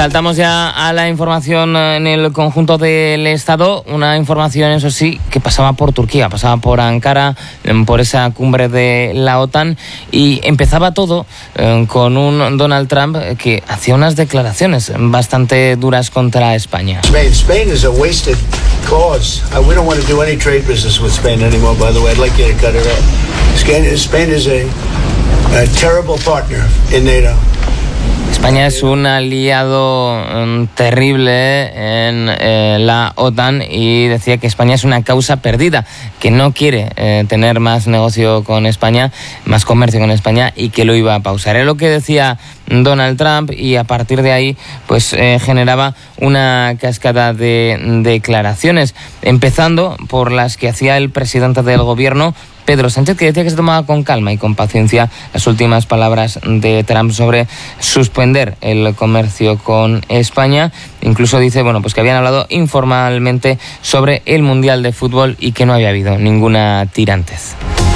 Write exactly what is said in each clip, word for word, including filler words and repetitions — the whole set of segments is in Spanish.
Saltamos ya a la información en el conjunto del Estado, una información, eso sí, que pasaba por Turquía, pasaba por Ankara, por esa cumbre de la OTAN, y empezaba todo eh, con un Donald Trump que hacía unas declaraciones bastante duras contra España. Spain, Spain is a wasted cause. Uh, we don't want to do any trade business with Spain anymore, by the way. I'd like you to cut it out. Spain, Spain is a, a terrible partner in NATO. España es un aliado um, terrible en eh, la OTAN, y decía que España es una causa perdida, que no quiere eh, tener más negocio con España, más comercio con España, y que lo iba a pausar. Es lo que decía Donald Trump, y a partir de ahí pues eh, generaba una cascada de declaraciones, empezando por las que hacía el presidente del gobierno, Pedro Sánchez, que decía que se tomaba con calma y con paciencia las últimas palabras de Trump sobre suspender el comercio con España. Incluso dice, bueno, pues que habían hablado informalmente sobre el Mundial de Fútbol y que no había habido ninguna tirantez.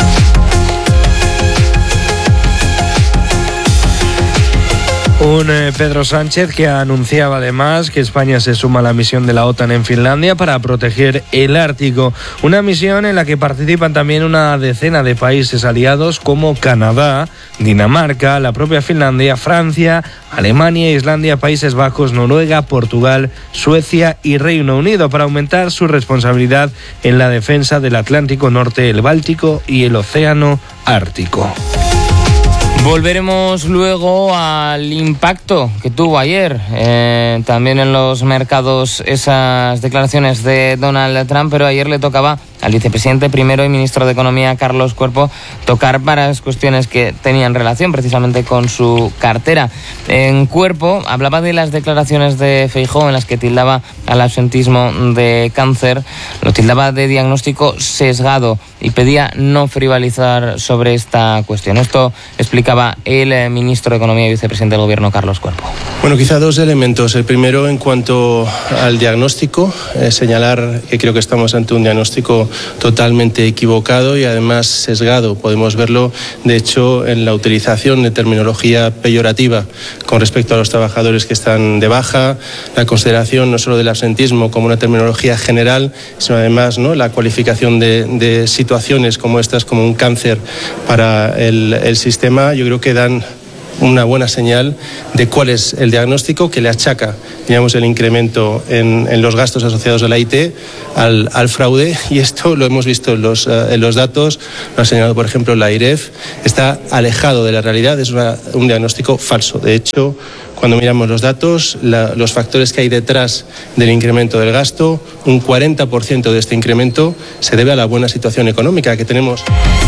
Un eh, Pedro Sánchez que anunciaba además que España se suma a la misión de la OTAN en Finlandia para proteger el Ártico. Una misión en la que participan también una decena de países aliados como Canadá, Dinamarca, la propia Finlandia, Francia, Alemania, Islandia, Países Bajos, Noruega, Portugal, Suecia y Reino Unido, para aumentar su responsabilidad en la defensa del Atlántico Norte, el Báltico y el Océano Ártico. Volveremos luego al impacto que tuvo ayer eh, también en los mercados esas declaraciones de Donald Trump, pero ayer le tocaba al vicepresidente primero y ministro de Economía, Carlos Cuerpo, tocar varias cuestiones que tenían relación precisamente con su cartera. En Cuerpo hablaba de las declaraciones de Feijóo en las que tildaba al absentismo de cáncer, lo tildaba de diagnóstico sesgado y pedía no frivolizar sobre esta cuestión. Esto explicaba el ministro de Economía y vicepresidente del Gobierno, Carlos Cuerpo. Bueno, quizá dos elementos. El primero, en cuanto al diagnóstico, eh, señalar que creo que estamos ante un diagnóstico totalmente equivocado y además sesgado. Podemos verlo, de hecho, en la utilización de terminología peyorativa con respecto a los trabajadores que están de baja, la consideración no solo del absentismo como una terminología general, sino además, ¿no?, la cualificación de, de situaciones como estas como un cáncer para el, el sistema. Yo creo que dan una buena señal de cuál es el diagnóstico que le achaca, digamos, el incremento en, en los gastos asociados a la I T al, al fraude, y esto lo hemos visto en los, uh, en los datos, lo ha señalado por ejemplo la AIREF, está alejado de la realidad, es una, un diagnóstico falso. De hecho, cuando miramos los datos, la, los factores que hay detrás del incremento del gasto, un cuarenta por ciento de este incremento se debe a la buena situación económica que tenemos.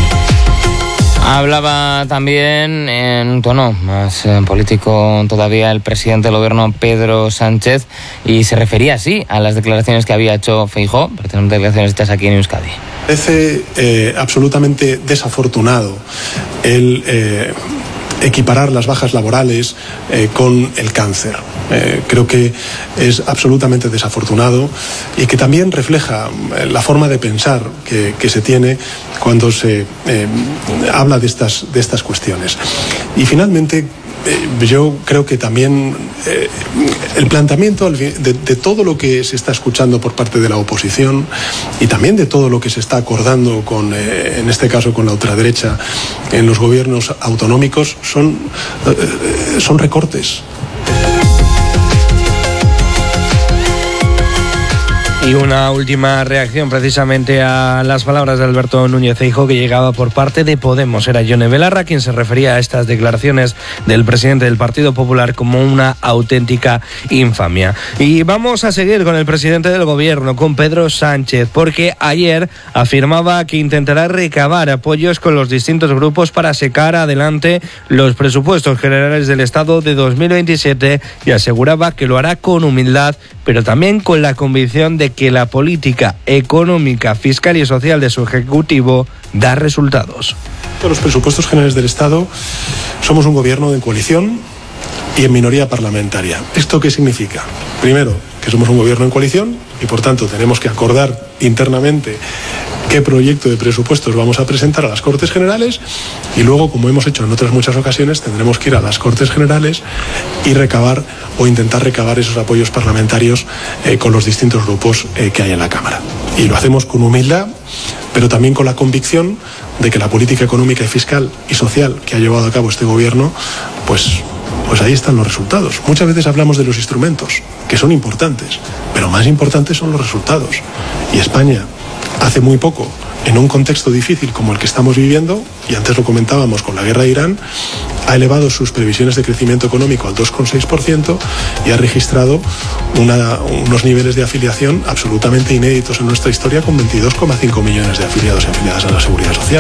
Hablaba también en un tono más eh, político todavía el presidente del gobierno, Pedro Sánchez, y se refería así a las declaraciones que había hecho Feijóo, precisamente declaraciones hechas aquí en Euskadi. Parece eh, absolutamente desafortunado el eh, equiparar las bajas laborales eh, con el cáncer. Eh, creo que es absolutamente desafortunado y que también refleja la forma de pensar que, que se tiene cuando se eh, habla de estas, de estas cuestiones. Y finalmente, eh, yo creo que también eh, el planteamiento de, de todo lo que se está escuchando por parte de la oposición y también de todo lo que se está acordando con, eh, en este caso con la ultraderecha en los gobiernos autonómicos son, eh, son recortes. Y una última reacción precisamente a las palabras de Alberto Núñez Feijóo, que llegaba por parte de Podemos. Era Yone Belarra quien se refería a estas declaraciones del presidente del Partido Popular como una auténtica infamia. Y vamos a seguir con el presidente del gobierno, con Pedro Sánchez, porque ayer afirmaba que intentará recabar apoyos con los distintos grupos para sacar adelante los presupuestos generales del Estado de dos mil veintisiete, y aseguraba que lo hará con humildad, pero también con la convicción de que la política económica, fiscal y social de su Ejecutivo da resultados. Los presupuestos generales del Estado somos un gobierno de coalición y en minoría parlamentaria. ¿Esto qué significa? Primero, que somos un gobierno en coalición y por tanto tenemos que acordar internamente qué proyecto de presupuestos vamos a presentar a las Cortes Generales y luego, como hemos hecho en otras muchas ocasiones, tendremos que ir a las Cortes Generales y recabar o intentar recabar esos apoyos parlamentarios eh, con los distintos grupos eh, que hay en la Cámara. Y lo hacemos con humildad, pero también con la convicción de que la política económica y fiscal y social que ha llevado a cabo este gobierno, pues, pues ahí están los resultados. Muchas veces hablamos de los instrumentos, que son importantes, pero más importantes son los resultados. Y España, hace muy poco, en un contexto difícil como el que estamos viviendo, y antes lo comentábamos con la guerra de Irán, ha elevado sus previsiones de crecimiento económico al dos coma seis por ciento y ha registrado una, unos niveles de afiliación absolutamente inéditos en nuestra historia, con veintidós coma cinco millones de afiliados y afiliadas a la Seguridad Social.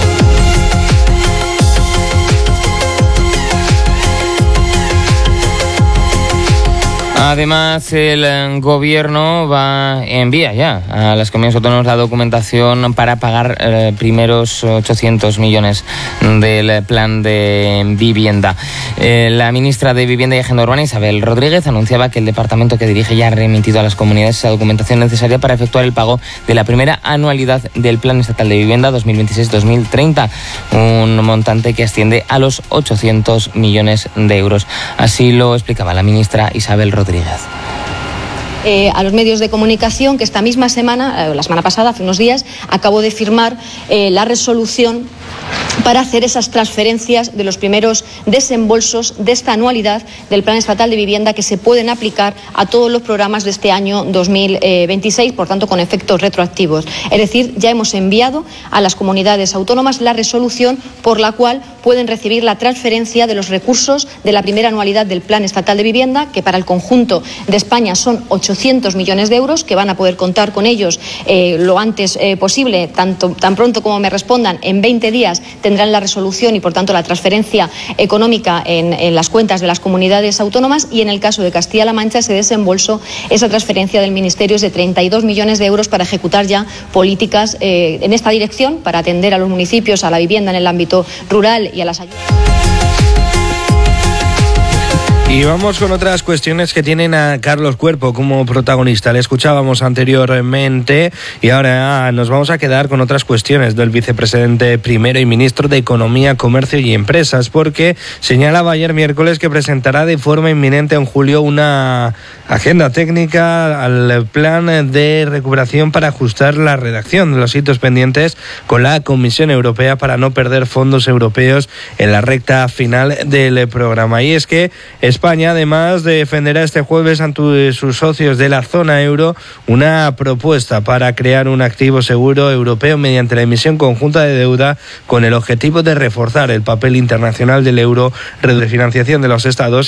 Además, el gobierno va envía ya a las comunidades autónomas la documentación para pagar eh, primeros ochocientos millones del plan de vivienda. Eh, la ministra de Vivienda y Agenda Urbana, Isabel Rodríguez, anunciaba que el departamento que dirige ya ha remitido a las comunidades esa documentación necesaria para efectuar el pago de la primera anualidad del Plan Estatal de Vivienda dos mil veintiséis dos mil treinta, un montante que asciende a los ochocientos millones de euros. Así lo explicaba la ministra Isabel Rodríguez. Eh, a los medios de comunicación que esta misma semana, eh, la semana pasada, hace unos días, acabo de firmar eh, la resolución para hacer esas transferencias de los primeros desembolsos de esta anualidad del Plan Estatal de Vivienda que se pueden aplicar a todos los programas de este año dos mil veintiséis, por tanto con efectos retroactivos. Es decir, ya hemos enviado a las comunidades autónomas la resolución por la cual pueden recibir la transferencia de los recursos de la primera anualidad del Plan Estatal de Vivienda, que para el conjunto de España son ochocientos millones de euros, que van a poder contar con ellos eh, lo antes eh, posible, tanto, tan pronto como me respondan, en veinte días tendrán la resolución y, por tanto, la transferencia económica en, en las cuentas de las comunidades autónomas, y en el caso de Castilla-La Mancha ese desembolso, esa transferencia del Ministerio es de treinta y dos millones de euros para ejecutar ya políticas eh, en esta dirección, para atender a los municipios, a la vivienda en el ámbito rural y a las ayudas. Y vamos con otras cuestiones que tienen a Carlos Cuerpo como protagonista. Le escuchábamos anteriormente y ahora nos vamos a quedar con otras cuestiones del vicepresidente primero y ministro de Economía, Comercio y Empresas, porque señalaba ayer miércoles que presentará de forma inminente en julio una agenda técnica al plan de recuperación para ajustar la redacción de los hitos pendientes con la Comisión Europea para no perder fondos europeos en la recta final del programa. Y es que España además defenderá este jueves ante sus socios de la zona euro una propuesta para crear un activo seguro europeo mediante la emisión conjunta de deuda, con el objetivo de reforzar el papel internacional del euro, refinanciación de los estados